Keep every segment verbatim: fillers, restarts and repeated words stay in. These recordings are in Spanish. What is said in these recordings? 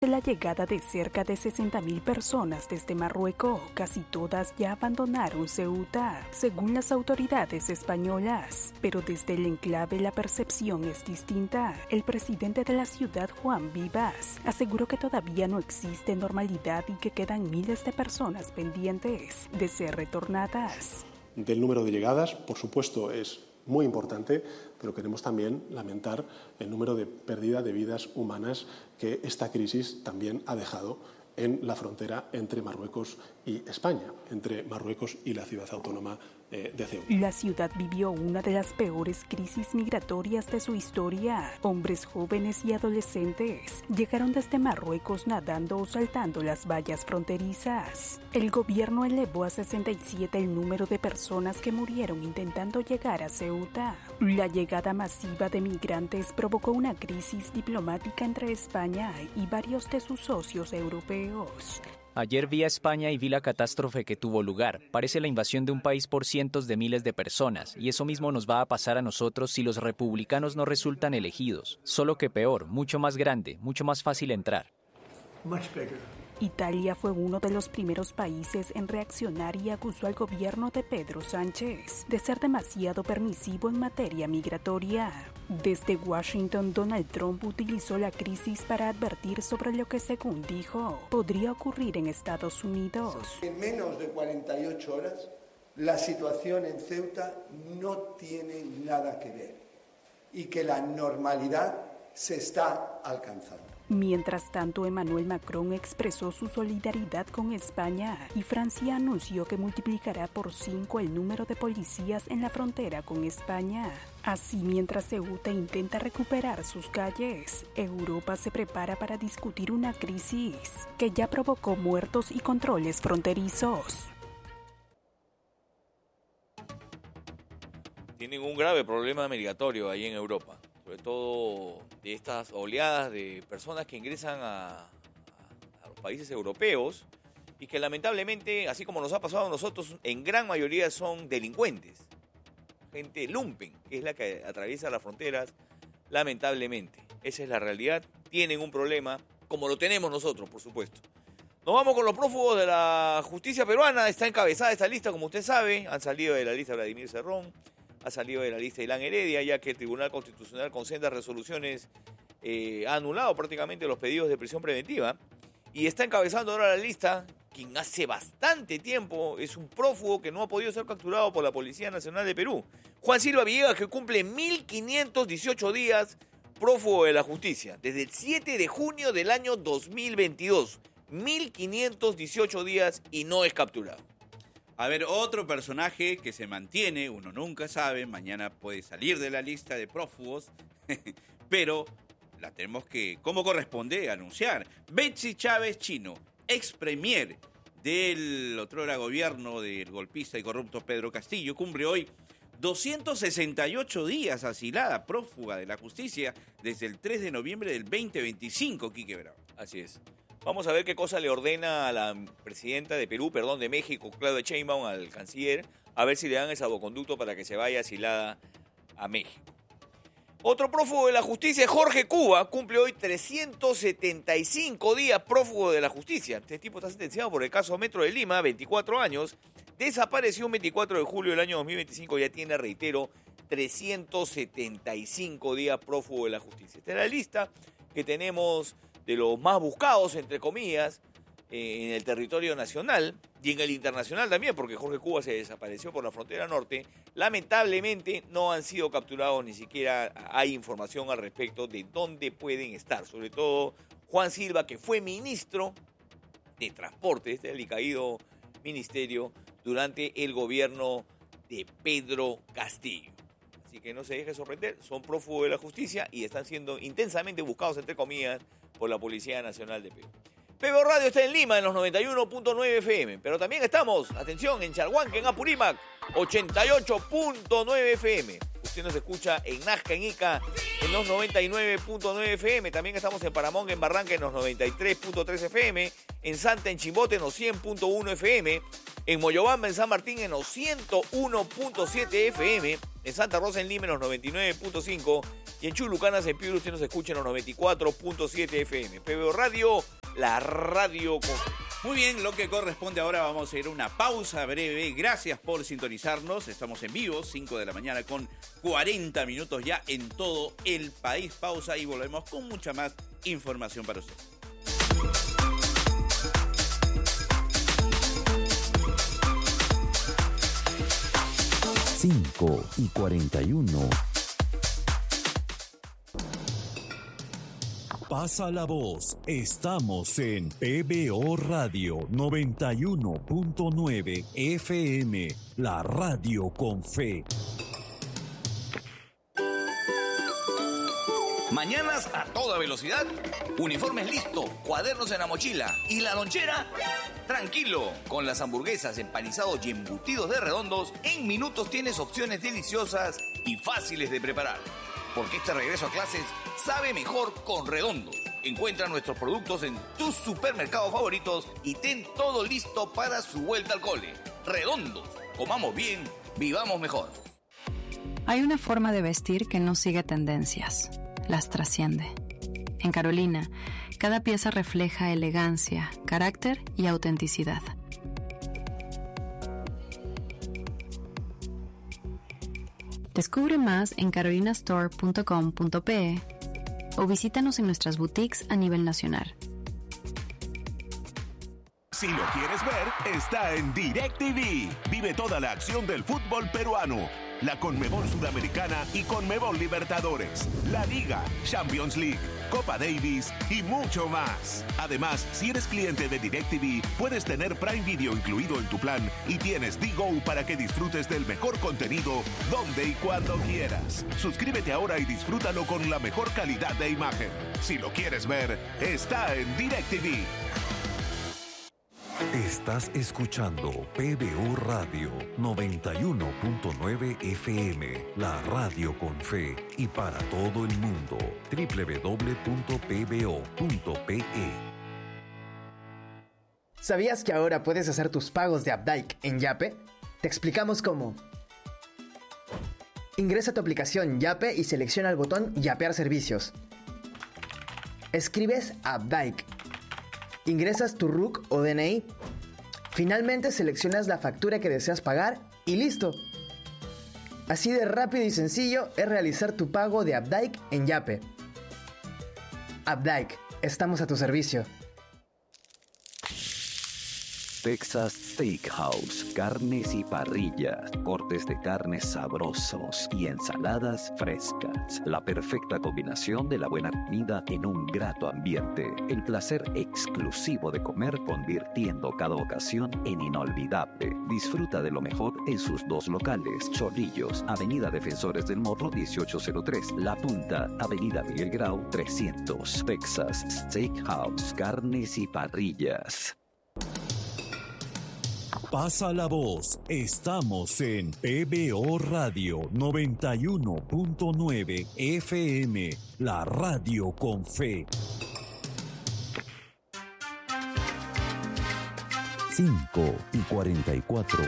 De la llegada de cerca de sesenta mil personas desde Marruecos, casi todas ya abandonaron Ceuta, según las autoridades españolas. Pero desde el enclave la percepción es distinta. El presidente de la ciudad, Juan Vivas, aseguró que todavía no existe normalidad y que quedan miles de personas pendientes de ser retornadas. Del número de llegadas, por supuesto, es muy importante, pero queremos también lamentar el número de pérdida de vidas humanas que esta crisis también ha dejado en la frontera entre Marruecos y España, entre Marruecos y la ciudad autónoma eh, de Ceuta. La ciudad vivió una de las peores crisis migratorias de su historia. Hombres jóvenes y adolescentes llegaron desde Marruecos nadando o saltando las vallas fronterizas. El gobierno elevó a sesenta y siete el número de personas que murieron intentando llegar a Ceuta. La llegada masiva de migrantes provocó una crisis diplomática entre España y varios de sus socios europeos. Ayer vi a España y vi la catástrofe que tuvo lugar. Parece la invasión de un país por cientos de miles de personas, y eso mismo nos va a pasar a nosotros si los republicanos no resultan elegidos. Solo que peor, mucho más grande, mucho más fácil entrar. Italia fue uno de los primeros países en reaccionar y acusó al gobierno de Pedro Sánchez de ser demasiado permisivo en materia migratoria. Desde Washington, Donald Trump utilizó la crisis para advertir sobre lo que, según dijo, podría ocurrir en Estados Unidos. En menos de cuarenta y ocho horas, la situación en Ceuta no tiene nada que ver y que la normalidad se está alcanzando. Mientras tanto, Emmanuel Macron expresó su solidaridad con España y Francia anunció que multiplicará por cinco el número de policías en la frontera con España. Así, mientras Ceuta intenta recuperar sus calles, Europa se prepara para discutir una crisis que ya provocó muertos y controles fronterizos. Tienen un grave problema migratorio ahí en Europa, sobre todo de estas oleadas de personas que ingresan a, a, a los países europeos y que lamentablemente, así como nos ha pasado a nosotros, en gran mayoría son delincuentes, gente lumpen, que es la que atraviesa las fronteras, lamentablemente. Esa es la realidad, tienen un problema, como lo tenemos nosotros, por supuesto. Nos vamos con los prófugos de la justicia peruana, está encabezada esta lista, como usted sabe, han salido de la lista Vladimir Cerrón, ha salido de la lista Ilan Heredia, ya que el Tribunal Constitucional con sendas resoluciones eh, ha anulado prácticamente los pedidos de prisión preventiva. Y está encabezando ahora la lista quien hace bastante tiempo es un prófugo que no ha podido ser capturado por la Policía Nacional de Perú. Juan Silva Villegas, que cumple mil quinientos dieciocho días prófugo de la justicia, desde el siete de junio del año dos mil veintidós. mil quinientos dieciocho días y no es capturado. A ver, otro personaje que se mantiene, uno nunca sabe, mañana puede salir de la lista de prófugos, pero la tenemos que, como corresponde, anunciar. Betsy Chávez Chino, ex premier del otrora gobierno del golpista y corrupto Pedro Castillo, cumple hoy doscientos sesenta y ocho días asilada, prófuga de la justicia, desde el tres de noviembre del veinte veinticinco, Quique Bravo. Así es. Vamos a ver qué cosa le ordena a la presidenta de Perú, perdón, de México, Claudia Sheinbaum, al canciller, a ver si le dan el salvoconducto para que se vaya asilada a México. Otro prófugo de la justicia, Jorge Cuba, cumple hoy trescientos setenta y cinco días prófugo de la justicia. Este tipo está sentenciado por el caso Metro de Lima, veinticuatro años, desapareció el veinticuatro de julio del año dos mil veinticinco, ya tiene, reitero, trescientos setenta y cinco días prófugo de la justicia. Esta es la lista que tenemos de los más buscados, entre comillas, eh, en el territorio nacional y en el internacional también, porque Jorge Cuba se desapareció por la frontera norte. Lamentablemente no han sido capturados, ni siquiera hay información al respecto de dónde pueden estar. Sobre todo Juan Silva, que fue ministro de Transporte, este alicaído ministerio, durante el gobierno de Pedro Castillo. Así que no se deje sorprender, son prófugos de la justicia y están siendo intensamente buscados, entre comillas, por la Policía Nacional de Perú. P B O Radio está en Lima, en los noventa y uno punto nueve F M, pero también estamos, atención, en Chalhuanca, en Apurímac, ochenta y ocho punto nueve F M. Usted nos escucha en Nazca, en Ica, en los noventa y nueve punto nueve F M. También estamos en Paramonga, en Barranca, en los noventa y tres punto tres F M. En Santa, en Chimbote, en los cien punto uno F M. En Moyobamba, en San Martín, en los ciento uno punto siete F M. En Santa Rosa, en Lima, en los noventa y nueve punto cinco. Y en Chulucanas, en Piura, usted nos escucha en los noventa y cuatro punto siete F M. P B O Radio, la radio con... Muy bien, lo que corresponde ahora, vamos a ir a una pausa breve. Gracias por sintonizarnos. Estamos en vivo, cinco de la mañana con cuarenta minutos ya en todo el país. Pausa y volvemos con mucha más información para usted. cinco y cuarenta y uno. Pasa la voz. Estamos en P B O Radio noventa y uno punto nueve F M, la radio con fe. Mañanas a toda velocidad, uniformes listos, cuadernos en la mochila y la lonchera. Tranquilo, con las hamburguesas, empanizados y embutidos de Redondos, en minutos tienes opciones deliciosas y fáciles de preparar. Porque este regreso a clases sabe mejor con Redondos. Encuentra nuestros productos en tus supermercados favoritos y ten todo listo para su vuelta al cole. Redondos, comamos bien, vivamos mejor. Hay una forma de vestir que no sigue tendencias, las trasciende. En Carolina, cada pieza refleja elegancia, carácter y autenticidad. Descubre más en carolina store punto com punto pe o visítanos en nuestras boutiques a nivel nacional. Si lo quieres ver, está en DirecTV. Vive toda la acción del fútbol peruano, la Conmebol Sudamericana y Conmebol Libertadores, la Liga, Champions League, Copa Davis y mucho más. Además, si eres cliente de DirecTV, puedes tener Prime Video incluido en tu plan y tienes D-Go para que disfrutes del mejor contenido donde y cuando quieras. Suscríbete ahora y disfrútalo con la mejor calidad de imagen. Si lo quieres ver, está en DirecTV. Estás escuchando P B O Radio noventa y uno punto nueve F M, la radio con fe y para todo el mundo. doble u doble u doble u punto p b o punto p e. ¿Sabías que ahora puedes hacer tus pagos de Updike en Yape? Te explicamos cómo. Ingresa a tu aplicación Yape y selecciona el botón Yapear servicios. Escribes Updike. Ingresas tu R U C o D N I. Finalmente seleccionas la factura que deseas pagar y listo. Así de rápido y sencillo es realizar tu pago de Updike en Yape. Updike, estamos a tu servicio. Texas Steakhouse, carnes y parrillas, cortes de carnes sabrosos y ensaladas frescas. La perfecta combinación de la buena comida en un grato ambiente. El placer exclusivo de comer convirtiendo cada ocasión en inolvidable. Disfruta de lo mejor en sus dos locales. Chorrillos, Avenida Defensores del Morro dieciocho cero tres. La Punta, Avenida Miguel Grau trescientos. Texas Steakhouse, carnes y parrillas. Pasa la voz. Estamos en P B O Radio noventa y uno punto nueve F M, la radio con fe. cinco y cuarenta y cuatro.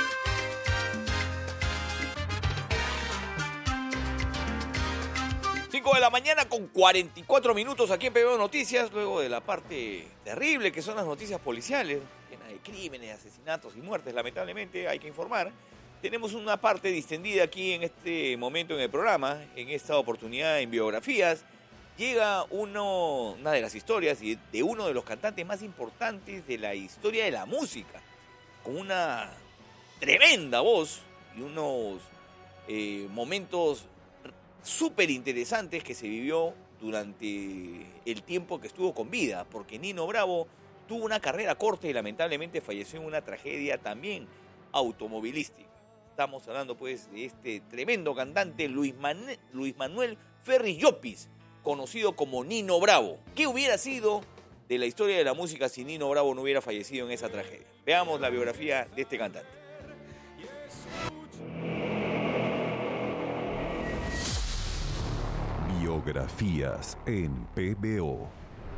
cinco de la mañana con cuarenta y cuatro minutos aquí en P B O Noticias, luego de la parte terrible que son las noticias policiales, llena de crímenes, asesinatos y muertes, lamentablemente hay que informar. Tenemos una parte distendida aquí en este momento en el programa, en esta oportunidad en biografías. Llega uno, una de las historias de uno de los cantantes más importantes de la historia de la música, con una tremenda voz y unos eh, momentos súper interesantes que se vivió durante el tiempo que estuvo con vida, porque Nino Bravo tuvo una carrera corta y lamentablemente falleció en una tragedia también automovilística. Estamos hablando pues de este tremendo cantante Luis, Man- Luis Manuel Ferri Llopis, conocido como Nino Bravo. ¿Qué hubiera sido de la historia de la música si Nino Bravo no hubiera fallecido en esa tragedia? Veamos la biografía de este cantante. Biografías en P B O.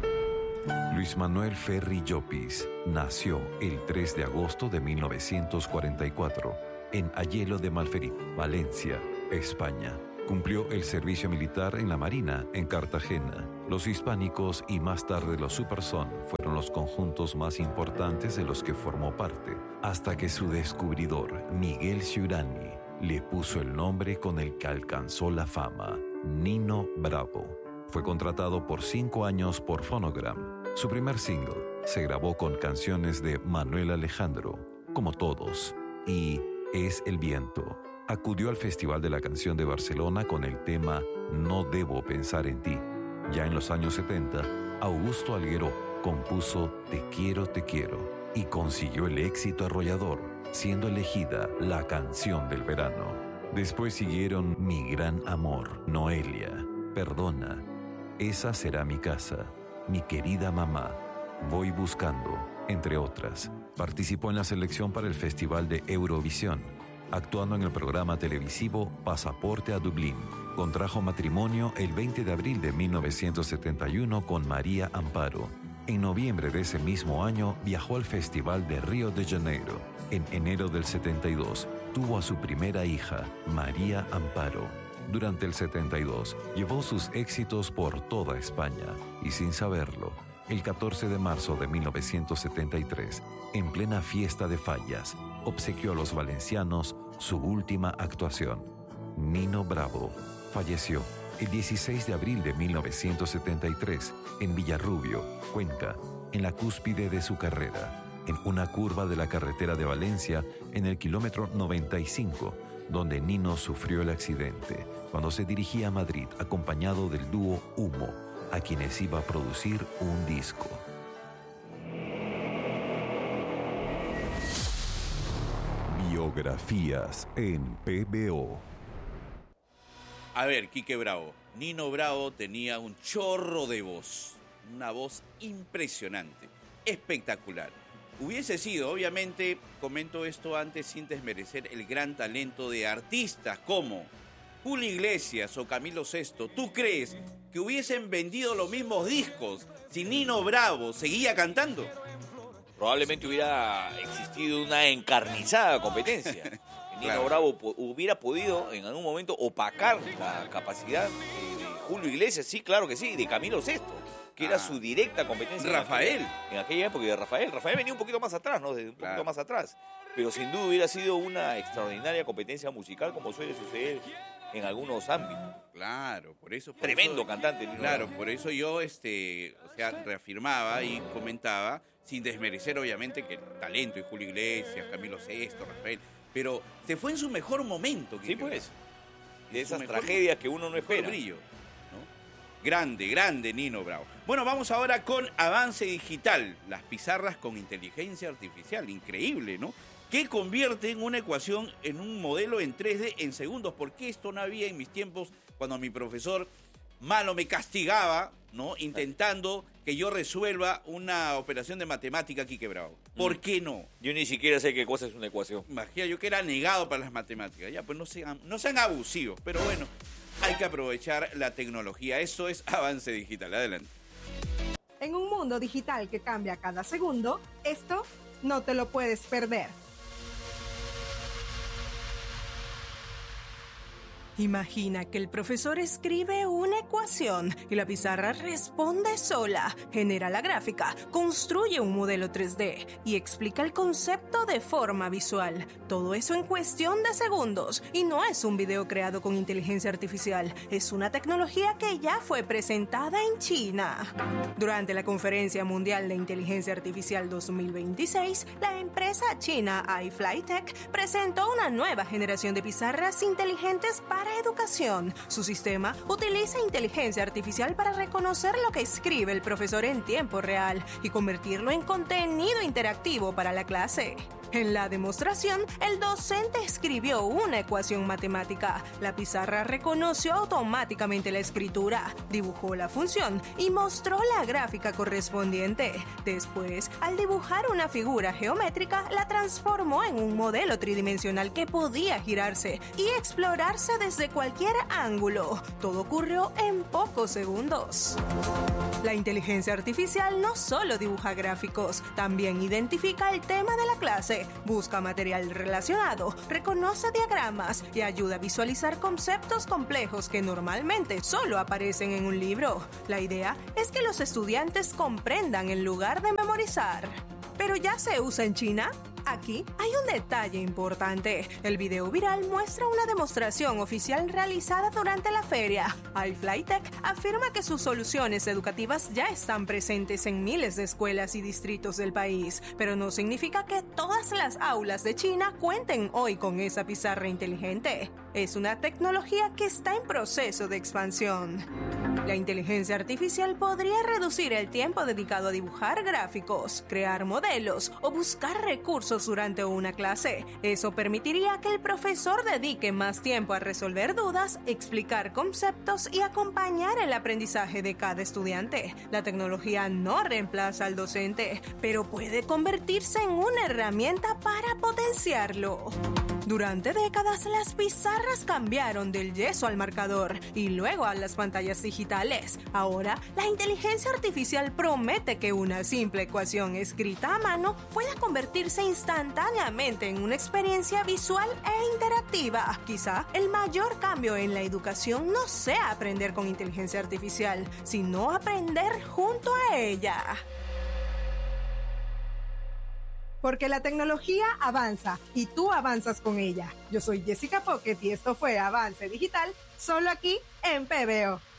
Luis Manuel Ferri Llopis nació el tres de agosto de mil novecientos cuarenta y cuatro en Ayelo de Malferit, Valencia, España. Cumplió el servicio militar en la Marina, en Cartagena. Los Hispánicos y más tarde los Superson fueron los conjuntos más importantes de los que formó parte, hasta que su descubridor, Miguel Ciurani, le puso el nombre con el que alcanzó la fama, Nino Bravo. Fue contratado por cinco años por Phonogram. Su primer single se grabó con canciones de Manuel Alejandro, Como Todos, y Es el Viento. Acudió al Festival de la Canción de Barcelona con el tema No Debo Pensar en Ti. Ya en los años setenta, Augusto Algueró compuso Te Quiero, Te Quiero y consiguió el éxito arrollador, siendo elegida la canción del verano. Después siguieron Mi Gran Amor, Noelia, Perdona, Esa Será Mi Casa, Mi Querida Mamá, Voy Buscando, entre otras. Participó en la selección para el Festival de Eurovisión, actuando en el programa televisivo Pasaporte a Dublín. Contrajo matrimonio el veinte de abril de mil novecientos setenta y uno con María Amparo. En noviembre de ese mismo año viajó al Festival de Río de Janeiro. En enero del setenta y dos tuvo a su primera hija, María Amparo. Durante el setenta y dos llevó sus éxitos por toda España y sin saberlo, el catorce de marzo de mil novecientos setenta y tres, en plena fiesta de Fallas, obsequió a los valencianos su última actuación. Nino Bravo falleció el dieciséis de abril de mil novecientos setenta y tres en Villarrubio, Cuenca, en la cúspide de su carrera, en una curva de la carretera de Valencia en el kilómetro noventa y cinco, donde Nino sufrió el accidente cuando se dirigía a Madrid acompañado del dúo Humo, a quienes iba a producir un disco. Biografías en P B O. A ver, Quique Bravo. Nino Bravo tenía un chorro de voz. Una voz impresionante, espectacular. Hubiese sido, obviamente, comento esto antes sin desmerecer el gran talento de artistas como Julio Iglesias o Camilo Sesto. ¿Tú crees que hubiesen vendido los mismos discos si Nino Bravo seguía cantando? Probablemente hubiera existido una encarnizada competencia. Nino claro. Bravo po- hubiera podido en algún momento opacar la capacidad de, de Julio Iglesias, sí, claro que sí, de Camilo Sesto, que ah. era su directa competencia. Rafael. En aquella, en aquella época de Rafael. Rafael venía un poquito más atrás, ¿no? De un claro. poquito más atrás. Pero sin duda hubiera sido una extraordinaria competencia musical como suele suceder en algunos ámbitos. Claro, por eso... Por Tremendo eso, cantante. Nino claro, Bravo. por eso yo este, o sea, reafirmaba y comentaba, sin desmerecer obviamente que el talento de Julio Iglesias, Camilo Sesto, Rafael, pero se fue en su mejor momento. Sí, pues. De esas mejor, tragedias que uno no espera. Brillo, ¿no? Grande, grande Nino Bravo. Bueno, vamos ahora con avance digital. Las pizarras con inteligencia artificial. Increíble, ¿no? Que convierten una ecuación en un modelo en tres D en segundos. Porque esto no había en mis tiempos cuando mi profesor malo me castigaba, ¿no? Intentando que yo resuelva una operación de matemática, Quique Bravo. ¿Por qué no? Yo ni siquiera sé qué cosa es una ecuación. Imagina, yo que era negado para las matemáticas. Ya, pues no sean, no sean abusivos. Pero bueno, hay que aprovechar la tecnología. Eso es avance digital. Adelante. En un mundo digital que cambia cada segundo, esto no te lo puedes perder. Imagina que el profesor escribe una ecuación y la pizarra responde sola, genera la gráfica, construye un modelo tres D y explica el concepto de forma visual. Todo eso en cuestión de segundos. Y no es un video creado con inteligencia artificial, es una tecnología que ya fue presentada en China. Durante la Conferencia Mundial de Inteligencia Artificial dos mil veintiséis, la empresa china iFlyTech presentó una nueva generación de pizarras inteligentes para educación. Su sistema utiliza inteligencia artificial para reconocer lo que escribe el profesor en tiempo real y convertirlo en contenido interactivo para la clase. En la demostración, el docente escribió una ecuación matemática. La pizarra reconoció automáticamente la escritura, dibujó la función y mostró la gráfica correspondiente. Después, al dibujar una figura geométrica, la transformó en un modelo tridimensional que podía girarse y explorarse desde cualquier ángulo. Todo ocurrió en pocos segundos. La inteligencia artificial no solo dibuja gráficos, también identifica el tema de la clase, busca material relacionado, reconoce diagramas y ayuda a visualizar conceptos complejos que normalmente solo aparecen en un libro. La idea es que los estudiantes comprendan en lugar de memorizar. ¿Pero ya se usa en China? Aquí hay un detalle importante. El video viral muestra una demostración oficial realizada durante la feria. iFlyTech afirma que sus soluciones educativas ya están presentes en miles de escuelas y distritos del país, pero no significa que todas las aulas de China cuenten hoy con esa pizarra inteligente. Es una tecnología que está en proceso de expansión. La inteligencia artificial podría reducir el tiempo dedicado a dibujar gráficos, crear modelos o buscar recursos durante una clase. Eso permitiría que el profesor dedique más tiempo a resolver dudas, explicar conceptos y acompañar el aprendizaje de cada estudiante. La tecnología no reemplaza al docente, pero puede convertirse en una herramienta para potenciarlo. Durante décadas, las pizarras cambiaron del yeso al marcador y luego a las pantallas digitales. Ahora, la inteligencia artificial promete que una simple ecuación escrita a mano pueda convertirse instantáneamente en una experiencia visual e interactiva. Quizá el mayor cambio en la educación no sea aprender con inteligencia artificial, sino aprender junto a ella. Porque la tecnología avanza y tú avanzas con ella. Yo soy Jessica Pocket y esto fue Avance Digital, solo aquí en P B O.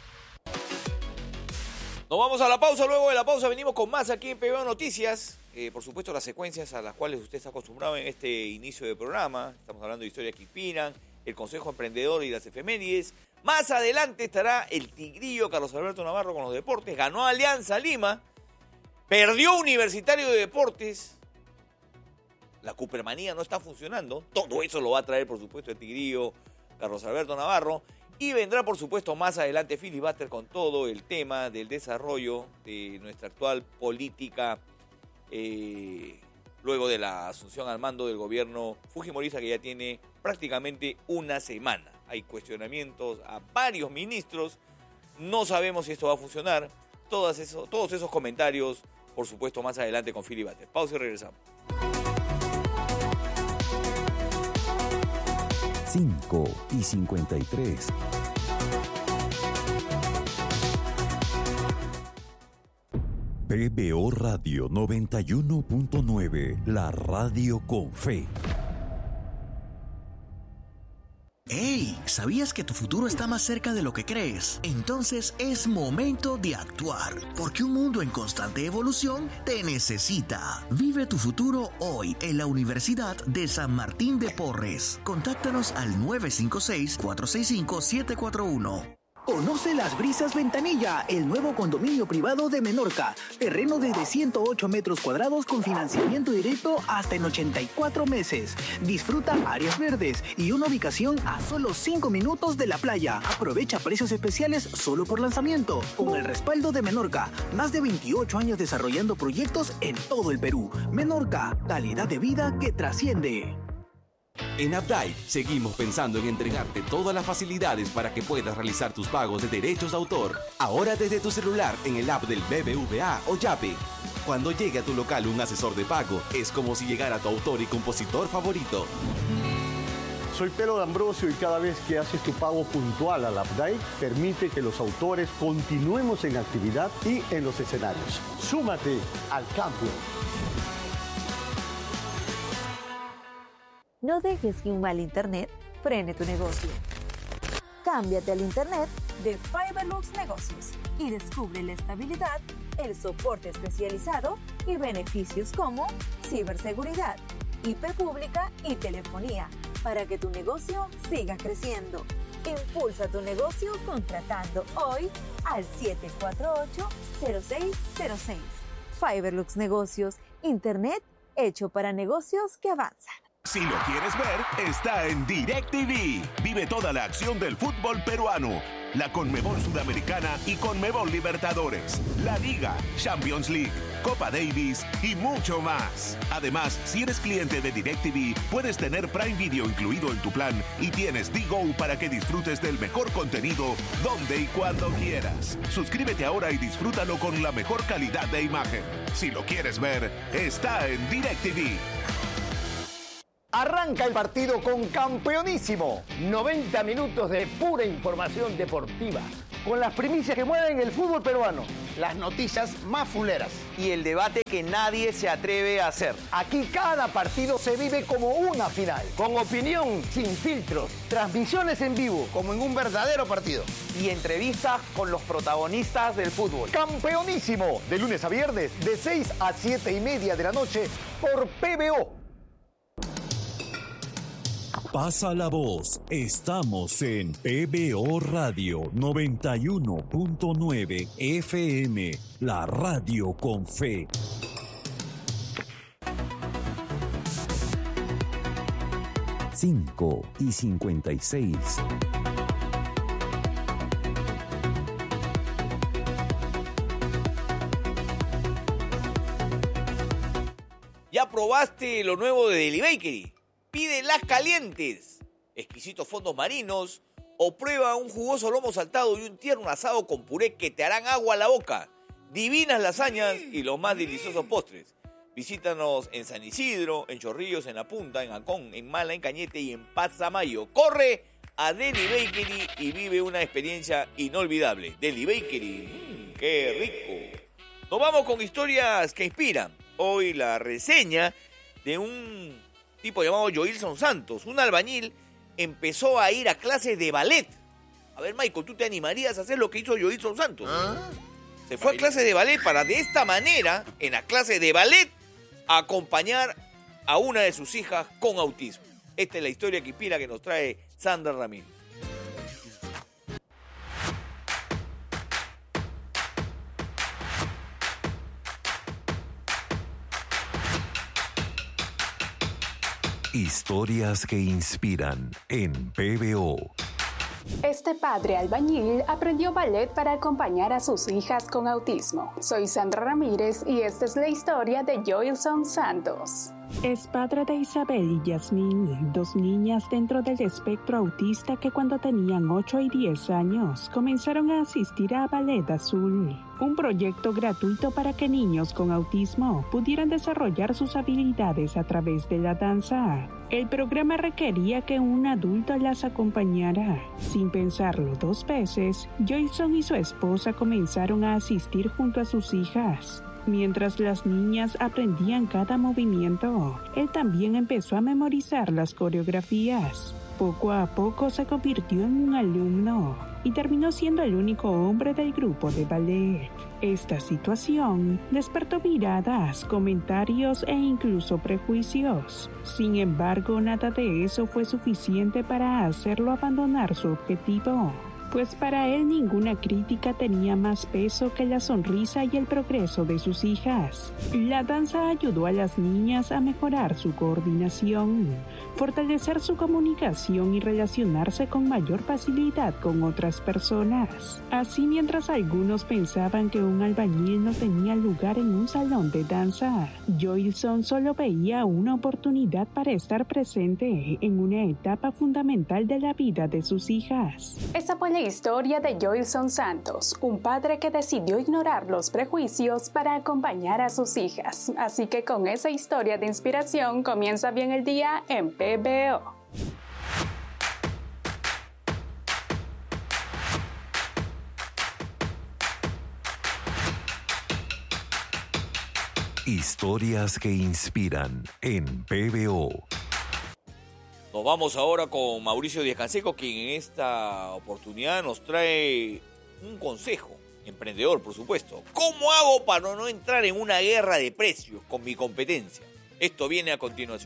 Nos vamos a la pausa, luego de la pausa venimos con más aquí en P B O Noticias. Eh, por supuesto, las secuencias a las cuales usted está acostumbrado en este inicio de programa. Estamos hablando de historias que inspiran, el Consejo Emprendedor y las efemérides. Más adelante estará el Tigrillo Carlos Alberto Navarro con los deportes. Ganó Alianza Lima, perdió Universitario de Deportes. La Coopermanía no está funcionando. Todo eso lo va a traer, por supuesto, el Tigrillo Carlos Alberto Navarro. Y vendrá, por supuesto, más adelante Filibuster con todo el tema del desarrollo de nuestra actual política eh, luego de la asunción al mando del gobierno fujimorista, que ya tiene prácticamente una semana. Hay cuestionamientos a varios ministros. No sabemos si esto va a funcionar. Todos esos, todos esos comentarios, por supuesto, más adelante con Filibuster. Pausa y regresamos. cinco y cincuenta y tres. P B O Radio noventa y uno punto nueve, la radio con fe. ¡Hey! ¿Sabías que tu futuro está más cerca de lo que crees? Entonces es momento de actuar, porque un mundo en constante evolución te necesita. Vive tu futuro hoy en la Universidad de San Martín de Porres. Contáctanos al nueve cinco seis, cuatro seis cinco, siete cuatro uno. Conoce Las Brisas Ventanilla, el nuevo condominio privado de Menorca. Terreno desde ciento ocho metros cuadrados con financiamiento directo hasta en ochenta y cuatro meses. Disfruta áreas verdes y una ubicación a solo cinco minutos de la playa. Aprovecha precios especiales solo por lanzamiento. Con el respaldo de Menorca, más de veintiocho años desarrollando proyectos en todo el Perú. Menorca, calidad de vida que trasciende. En Updike seguimos pensando en entregarte todas las facilidades para que puedas realizar tus pagos de derechos de autor. Ahora desde tu celular en el app del B B V A o Yape. Cuando llegue a tu local un asesor de pago, es como si llegara tu autor y compositor favorito. Soy Pedro D'Ambrosio y cada vez que haces tu pago puntual al Updike, permite que los autores continuemos en actividad y en los escenarios. Súmate al cambio. No dejes que un mal internet frene tu negocio. Cámbiate al internet de Fiberlux Negocios y descubre la estabilidad, el soporte especializado y beneficios como ciberseguridad, I P pública y telefonía para que tu negocio siga creciendo. Impulsa tu negocio contratando hoy al siete cuatro ocho, cero seis cero seis. Fiberlux Negocios, internet hecho para negocios que avanzan. Si lo quieres ver, está en DirecTV. Vive toda la acción del fútbol peruano, la Conmebol Sudamericana y Conmebol Libertadores, la Liga, Champions League, Copa Davis y mucho más. Además, si eres cliente de DirecTV, puedes tener Prime Video incluido en tu plan y tienes D-Go para que disfrutes del mejor contenido donde y cuando quieras. Suscríbete ahora y disfrútalo con la mejor calidad de imagen. Si lo quieres ver, está en DirecTV. Arranca el partido con Campeonísimo. noventa minutos de pura información deportiva, con las primicias que mueven el fútbol peruano, las noticias más fuleras y el debate que nadie se atreve a hacer. Aquí cada partido se vive como una final, con opinión sin filtros, transmisiones en vivo, como en un verdadero partido, y entrevistas con los protagonistas del fútbol. Campeonísimo, de lunes a viernes, de seis a siete y media de la noche, por P B O. Pasa la voz, estamos en P B O Radio noventa y uno punto nueve F M, la radio con fe. cinco y cincuenta y seis. ¿Ya probaste lo nuevo de Deli Bakery? Pide las calientes, exquisitos fondos marinos o prueba un jugoso lomo saltado y un tierno asado con puré que te harán agua a la boca, divinas lasañas y los más deliciosos postres. Visítanos en San Isidro, en Chorrillos, en La Punta, en Ancón, en Mala, en Cañete y en Pazamayo. Corre a Deli Bakery y vive una experiencia inolvidable. Deli Bakery, mmm, ¡qué rico! Nos vamos con historias que inspiran. Hoy la reseña de un tipo llamado Joilson Santos, un albañil, empezó a ir a clases de ballet. A ver, Michael, ¿tú te animarías a hacer lo que hizo Joilson Santos? ¿Ah? Se fue a clases de ballet para de esta manera, en la clase de ballet, acompañar a una de sus hijas con autismo. Esta es la historia que inspira que nos trae Sandra Ramírez. Historias que inspiran en P B O. Este padre albañil aprendió ballet para acompañar a sus hijas con autismo. Soy Sandra Ramírez y esta es la historia de Joilson Santos. Es padre de Isabel y Yasmín, dos niñas dentro del espectro autista que cuando tenían ocho y diez años comenzaron a asistir a Ballet Azul, un proyecto gratuito para que niños con autismo pudieran desarrollar sus habilidades a través de la danza. El programa requería que un adulto las acompañara. Sin pensarlo dos veces, Joilson y su esposa comenzaron a asistir junto a sus hijas. Mientras las niñas aprendían cada movimiento, él también empezó a memorizar las coreografías. Poco a poco se convirtió en un alumno y terminó siendo el único hombre del grupo de ballet. Esta situación despertó miradas, comentarios e incluso prejuicios. Sin embargo, nada de eso fue suficiente para hacerlo abandonar su objetivo, pues para él ninguna crítica tenía más peso que la sonrisa y el progreso de sus hijas. La danza ayudó a las niñas a mejorar su coordinación, fortalecer su comunicación y relacionarse con mayor facilidad con otras personas. Así, mientras algunos pensaban que un albañil no tenía lugar en un salón de danza, Joilson solo veía una oportunidad para estar presente en una etapa fundamental de la vida de sus hijas. Esa fue la historia de Joilson Santos, un padre que decidió ignorar los prejuicios para acompañar a sus hijas. Así que con esa historia de inspiración comienza bien el día en P B O. Historias que inspiran en P B O. Nos vamos ahora con Mauricio Díaz Canseco, quien en esta oportunidad nos trae un consejo, emprendedor por supuesto. ¿Cómo hago para no entrar en una guerra de precios con mi competencia? Esto viene a continuación.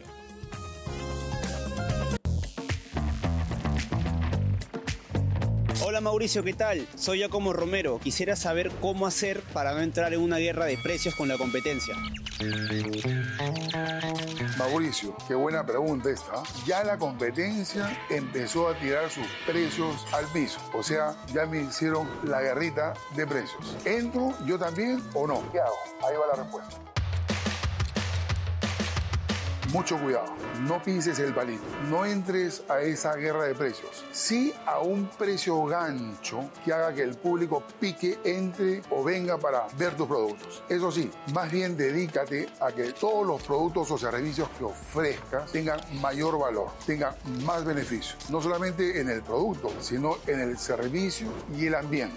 Hola Mauricio, ¿qué tal? Soy Giacomo Romero. Quisiera saber cómo hacer para no entrar en una guerra de precios con la competencia. Mauricio, qué buena pregunta esta. Ya la competencia empezó a tirar sus precios al piso. O sea, ya me hicieron la guerrita de precios. ¿Entro yo también o no? ¿Qué hago? Ahí va la respuesta. Mucho cuidado, no pises el palito, no entres a esa guerra de precios. Sí a un precio gancho que haga que el público pique, entre o venga para ver tus productos. Eso sí, más bien dedícate a que todos los productos o servicios que ofrezcas tengan mayor valor, tengan más beneficio. No solamente en el producto, sino en el servicio y el ambiente.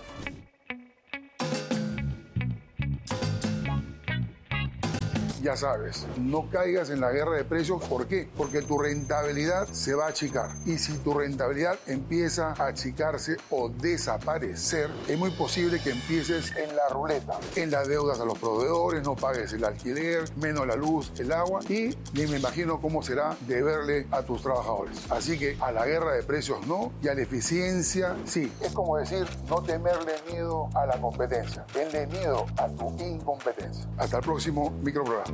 Ya sabes, no caigas en la guerra de precios. ¿Por qué? Porque tu rentabilidad se va a achicar. Y si tu rentabilidad empieza a achicarse o desaparecer, es muy posible que empieces en la ruleta, en las deudas a los proveedores, no pagues el alquiler, menos la luz, el agua, y ni me imagino cómo será deberle a tus trabajadores. Así que a la guerra de precios no, y a la eficiencia sí. Es como decir, no temerle miedo a la competencia, tenle miedo a tu incompetencia. Hasta el próximo microprograma.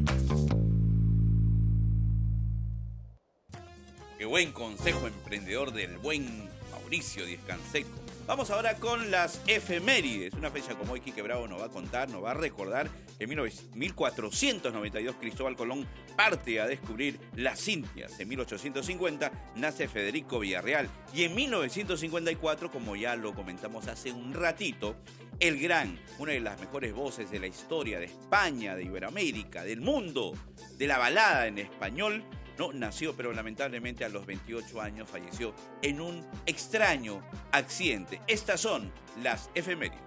Qué buen consejo emprendedor del buen Mauricio Díez Canseco. Vamos ahora con las efemérides. Una fecha como hoy, Quique Bravo nos va a contar, nos va a recordar que en mil cuatrocientos noventa y dos Cristóbal Colón parte a descubrir las Indias. En mil ochocientos cincuenta nace Federico Villarreal. Y en mil novecientos cincuenta y cuatro, como ya lo comentamos hace un ratito, el gran, una de las mejores voces de la historia de España, de Iberoamérica, del mundo, de la balada en español, no nació, pero lamentablemente a los veintiocho años falleció en un extraño accidente. Estas son las efemérides.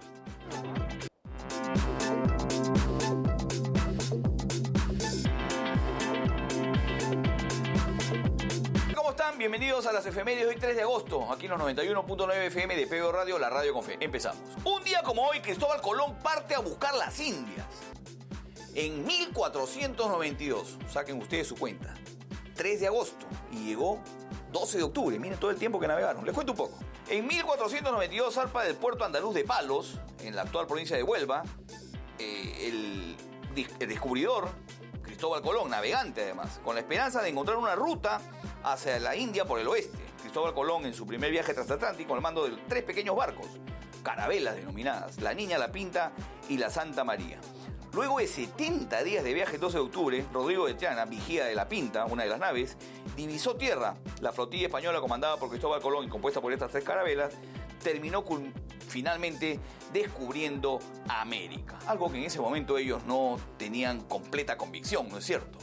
¿Cómo están? Bienvenidos a las efemérides de hoy tres de agosto, aquí en los noventa y uno punto nueve F M de P B O Radio, la radio con fe. Empezamos. Un día como hoy, Cristóbal Colón parte a buscar las Indias. En mil cuatrocientos noventa y dos, saquen ustedes su cuenta, tres de agosto, y llegó doce de octubre. Miren todo el tiempo que navegaron. Les cuento un poco. En mil cuatrocientos noventa y dos zarpa del puerto andaluz de Palos, en la actual provincia de Huelva, eh, el, el descubridor Cristóbal Colón, navegante además, con la esperanza de encontrar una ruta hacia la India por el oeste. Cristóbal Colón, en su primer viaje transatlántico, al mando de tres pequeños barcos, carabelas denominadas, la Niña, la Pinta y la Santa María. Luego de setenta días de viaje, el doce de octubre, Rodrigo de Triana, vigía de la Pinta, una de las naves, divisó tierra. La flotilla española comandada por Cristóbal Colón y compuesta por estas tres carabelas, terminó con, finalmente descubriendo América. Algo que en ese momento ellos no tenían completa convicción, ¿no es cierto?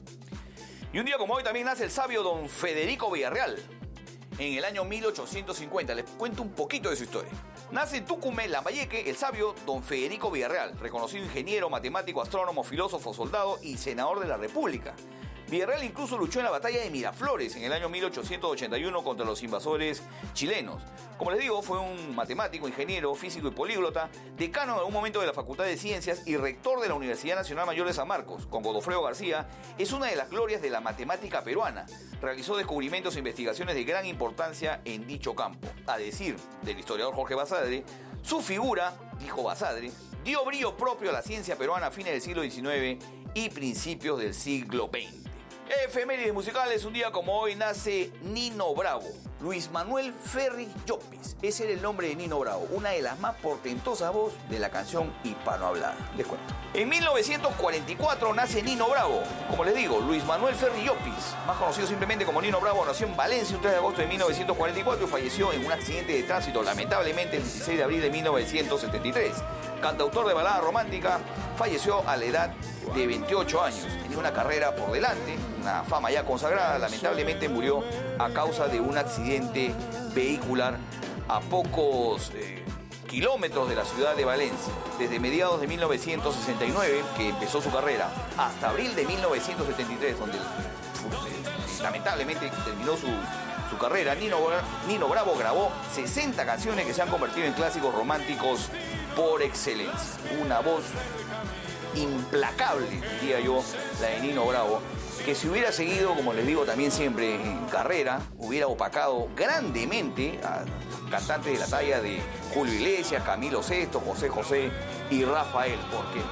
Y un día como hoy también nace el sabio don Federico Villarreal, en el año mil ochocientos cincuenta. Les cuento un poquito de su historia. Nace en Tucumán, Lambayeque, el sabio don Federico Villarreal, reconocido ingeniero, matemático, astrónomo, filósofo, soldado y senador de la República. Villarreal incluso luchó en la batalla de Miraflores en el año mil ochocientos ochenta y uno contra los invasores chilenos. Como les digo, fue un matemático, ingeniero, físico y políglota, decano en algún momento de la Facultad de Ciencias y rector de la Universidad Nacional Mayor de San Marcos. Con Godofredo García, es una de las glorias de la matemática peruana. Realizó descubrimientos e investigaciones de gran importancia en dicho campo. A decir del historiador Jorge Basadre, su figura, dijo Basadre, dio brillo propio a la ciencia peruana a fines del siglo diecinueve y principios del siglo veinte. Efemérides musicales, un día como hoy nace Nino Bravo. Luis Manuel Ferri Llopis, ese era el nombre de Nino Bravo, una de las más portentosas voces de la canción hispanohablada. Les cuento. En mil novecientos cuarenta y cuatro nace Nino Bravo. Como les digo, Luis Manuel Ferri Llopis, más conocido simplemente como Nino Bravo, nació en Valencia un tres de agosto de mil novecientos cuarenta y cuatro y falleció en un accidente de tránsito, lamentablemente, el dieciséis de abril de mil novecientos setenta y tres. Cantautor de balada romántica, falleció a la edad de veintiocho años. Tenía una carrera por delante, una fama ya consagrada. Lamentablemente murió a causa de un accidente vehicular a pocos eh, kilómetros de la ciudad de Valencia. Desde mediados de mil novecientos sesenta y nueve, que empezó su carrera, hasta abril de mil novecientos setenta y tres, donde eh, lamentablemente terminó su, su carrera, Nino, Nino Bravo grabó sesenta canciones que se han convertido en clásicos románticos por excelencia. Una voz implacable, diría yo, la de Nino Bravo, que si hubiera seguido, como les digo también siempre, en carrera, hubiera opacado grandemente a cantantes de la talla de Julio Iglesias, Camilo Sesto, José José y Rafael, porque